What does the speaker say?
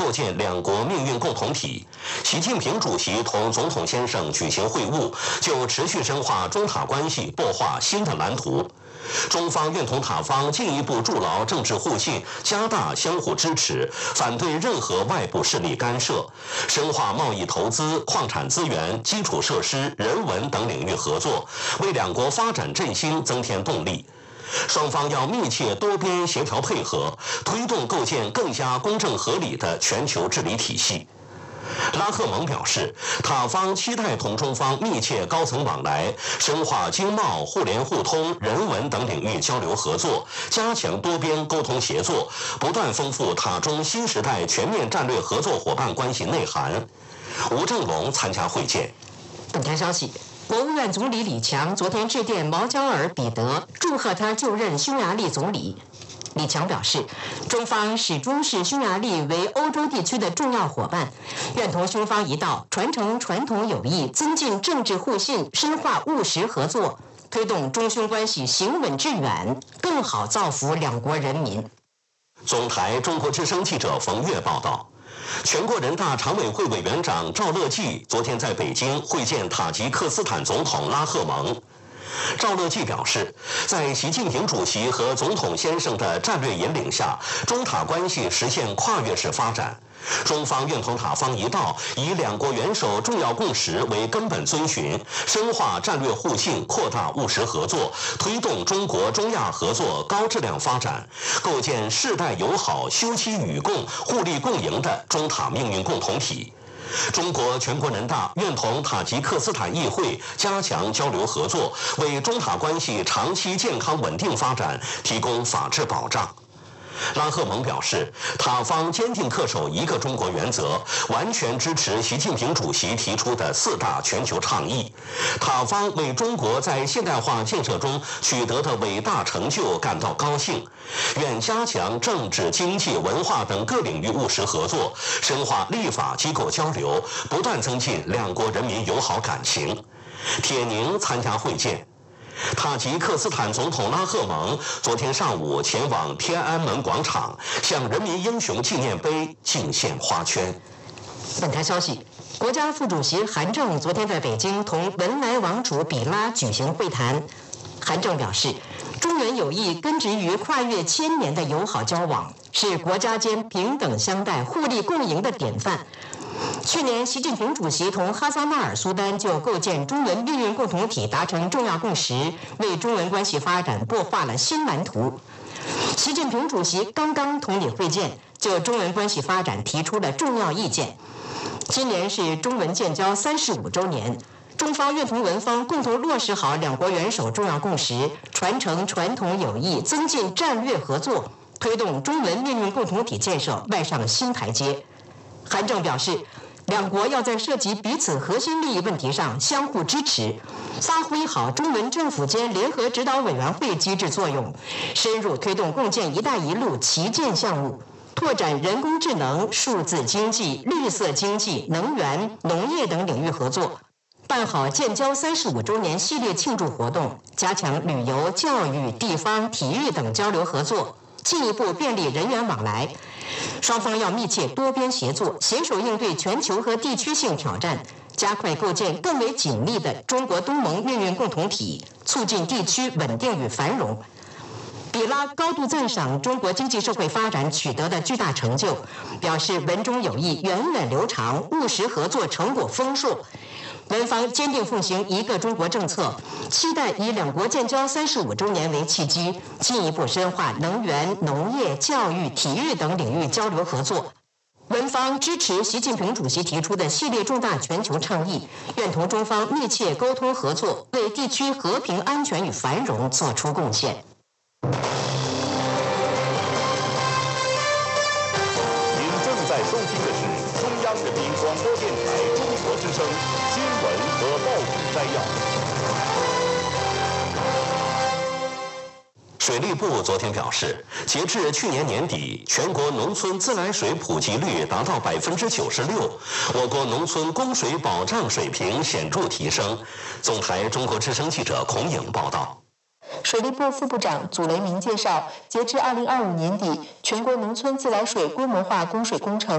构建两国命运共同体。习近平主席同总统先生举行会晤，就持续深化中塔关系擘画新的蓝图。中方愿同塔方进一步筑牢政治互信，加大相互支持，反对任何外部势力干涉，深化贸易投资、矿产资源、基础设施、人文等领域合作，为两国发展振兴增添动力。双方要密切多边协调配合，推动构建更加公正合理的全球治理体系。拉赫蒙表示，塔方期待同中方密切高层往来，深化经贸、互联互通、人文等领域交流合作，加强多边沟通协作，不断丰富塔中新时代全面战略合作伙伴关系内涵。吴正龙参加会见。 本台消息，国务院总理李强昨天致电毛焦尔彼得，祝贺他就任匈牙利总理。李强表示，中方始终视匈牙利为欧洲地区的重要伙伴，愿同匈方一道传承传统友谊，增进政治互信，深化务实合作，推动中匈关系行稳致远，更好造福两国人民。 总台中国之声记者冯月报道。全国人大常委会委员长赵乐际昨天在北京会见塔吉克斯坦总统拉赫蒙。赵乐际表示，在习近平主席和总统先生的战略引领下，中塔关系实现跨越式发展。中方愿同塔方一道，以两国元首重要共识为根本遵循，深化战略互信，扩大务实合作，推动中国中亚合作高质量发展，构建世代友好、休戚与共、互利共赢的中塔命运共同体。中国全国人大愿同塔吉克斯坦议会加强交流合作，为中塔关系长期健康稳定发展提供法治保障。拉赫蒙表示，塔方坚定恪守一个中国原则，完全支持习近平主席提出的4大全球倡议。塔方为中国在现代化建设中取得的伟大成就感到高兴，愿加强政治、经济、文化等各领域务实合作，深化立法机构交流，不断增进两国人民友好感情。铁凝参加会见。塔吉克斯坦总统拉赫蒙昨天上午前往天安门广场，向人民英雄纪念碑敬献花圈。 本台消息，国家副主席韩正昨天在北京同文莱王储比拉举行会谈。韩正表示，中原友谊根植于跨越1000年的友好交往，是国家间平等相待、互利共赢的典范。去年，习近平主席同哈萨纳尔苏丹就构建中文命运共同体达成重要共识，为中文关系发展擘画了新蓝图。习近平主席刚刚同理会见，就中文关系发展提出了重要意见。今年是中文建交35周年，中方愿同文方共同落实好两国元首重要共识，传承传统友谊，增进战略合作，推动中文命运共同体建设迈上新台阶。韩正表示，两国要在涉及彼此核心利益问题上相互支持，发挥好中文政府间联合指导委员会机制作用，深入推动共建“一带一路”旗舰项目，拓展人工智能、数字经济、绿色经济、能源、农业等领域合作，办好建交35周年系列庆祝活动，加强旅游、教育、地方、体育等交流合作，进一步便利人员往来。双方要密切多边协作，携手应对全球和地区性挑战，加快构建更为紧密的中国东盟命运共同体，促进地区稳定与繁荣。比拉高度赞赏中国经济社会发展取得的巨大成就，表示文中友谊源远流长，务实合作成果丰硕。文方坚定奉行一个中国政策，期待以两国建交35周年为契机，进一步深化能源、农业、教育、体育等领域交流合作。文方支持习近平主席提出的系列重大全球倡议，愿同中方密切沟通合作，为地区和平安全与繁荣作出贡献。 您正在收听的是中央人民广播电台中国之声新闻和报纸摘要。 水利部昨天表示，截至去年年底，全国农村自来水普及率达到96%，我国农村供水保障水平显著提升。总台中国之声记者孔颖报道。 水利部副部长祖雷明介绍，截至2025年底，全国农村自来水规模化供水工程